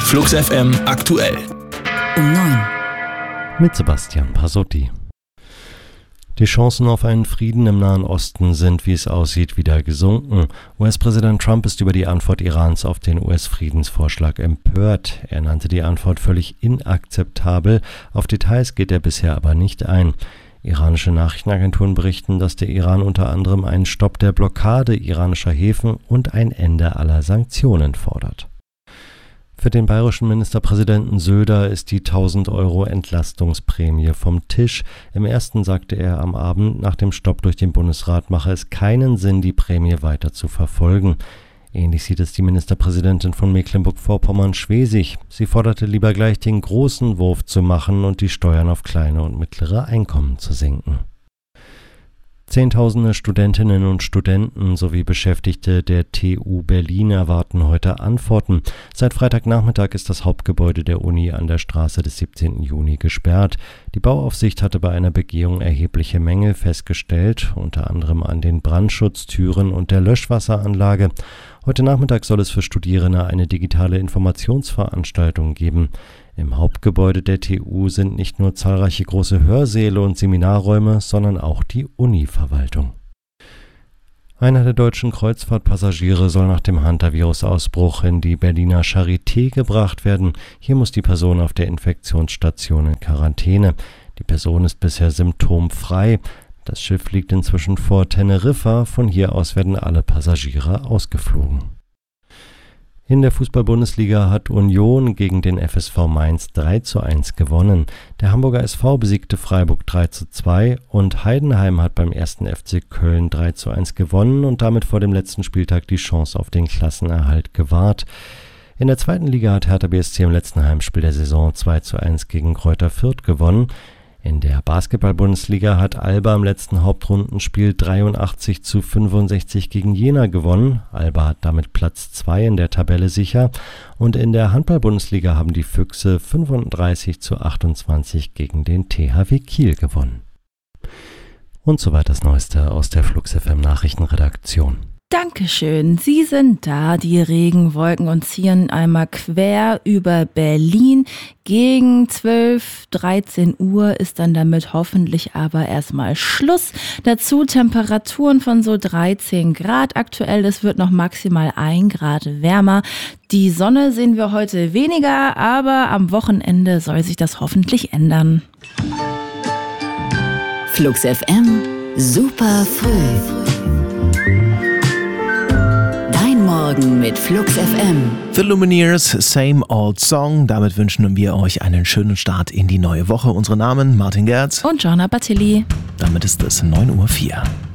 Flux FM aktuell. Um 9. Mit Sebastian Pasotti. Die Chancen auf einen Frieden im Nahen Osten sind, wie es aussieht, wieder gesunken. US-Präsident Trump ist über die Antwort Irans auf den US-Friedensvorschlag empört. Er nannte die Antwort völlig inakzeptabel. Auf Details geht er bisher aber nicht ein. Iranische Nachrichtenagenturen berichten, dass der Iran unter anderem einen Stopp der Blockade iranischer Häfen und ein Ende aller Sanktionen fordert. Für den bayerischen Ministerpräsidenten Söder ist die 1000 € Entlastungsprämie vom Tisch. Im ersten sagte er am Abend, nach dem Stopp durch den Bundesrat mache es keinen Sinn, die Prämie weiter zu verfolgen. Ähnlich sieht es die Ministerpräsidentin von Mecklenburg-Vorpommern-Schwesig. Sie forderte lieber gleich den großen Wurf zu machen und die Steuern auf kleine und mittlere Einkommen zu senken. Zehntausende Studentinnen und Studenten sowie Beschäftigte der TU Berlin erwarten heute Antworten. Seit Freitagnachmittag ist das Hauptgebäude der Uni an der Straße des 17. Juni gesperrt. Die Bauaufsicht hatte bei einer Begehung erhebliche Mängel festgestellt, unter anderem an den Brandschutztüren und der Löschwasseranlage. Heute Nachmittag soll es für Studierende eine digitale Informationsveranstaltung geben. Im Hauptgebäude der TU sind nicht nur zahlreiche große Hörsäle und Seminarräume, sondern auch die Uni-Verwaltung. Einer der deutschen Kreuzfahrtpassagiere soll nach dem Hantavirus-Ausbruch in die Berliner Charité gebracht werden. Hier muss die Person auf der Infektionsstation in Quarantäne. Die Person ist bisher symptomfrei. Das Schiff liegt inzwischen vor Teneriffa. Von hier aus werden alle Passagiere ausgeflogen. In der Fußball-Bundesliga hat Union gegen den FSV Mainz 3:1 gewonnen. Der Hamburger SV besiegte Freiburg 3:2 und Heidenheim hat beim 1. FC Köln 3:1 gewonnen und damit vor dem letzten Spieltag die Chance auf den Klassenerhalt gewahrt. In der zweiten Liga hat Hertha BSC im letzten Heimspiel der Saison 2:1 gegen Greuther Fürth gewonnen. In der Basketball-Bundesliga hat Alba im letzten Hauptrundenspiel 83:65 gegen Jena gewonnen. Alba hat damit Platz 2 in der Tabelle sicher. Und in der Handball-Bundesliga haben die Füchse 35:28 gegen den THW Kiel gewonnen. Und soweit das Neueste aus der Flux FM Nachrichtenredaktion. Dankeschön. Sie sind da. Die Regenwolken und ziehen einmal quer über Berlin. Gegen 12, 13 Uhr ist dann damit hoffentlich aber erstmal Schluss. Dazu Temperaturen von so 13 Grad aktuell. Es wird noch maximal 1 Grad wärmer. Die Sonne sehen wir heute weniger, aber am Wochenende soll sich das hoffentlich ändern. Flux FM, super früh. Morgen mit Flux FM. The Lumineers, Same Old Song. Damit wünschen wir euch einen schönen Start in die neue Woche. Unsere Namen Martin Gerz und Jonna Battilli. Damit ist es 9:04 Uhr.